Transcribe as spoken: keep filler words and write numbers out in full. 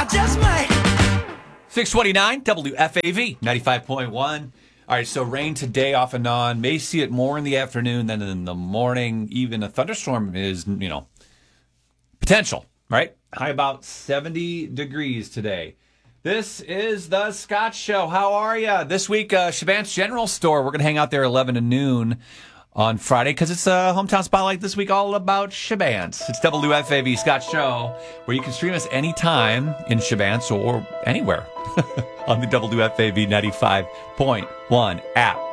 just might. six twenty-nine W F A V ninety-five point one. All right, so rain today off and on. May see it more in the afternoon than in the morning. Even a thunderstorm is, you know, potential, right? High about seventy degrees today. This is the Scott Show. How are you? This week, uh, Chabant's General Store. We're going to hang out there eleven to noon on Friday because it's a hometown spotlight this week all about Chabant's. It's W F A V Scott Show, where you can stream us anytime in Chabant's or anywhere on the W F A V ninety-five point one app.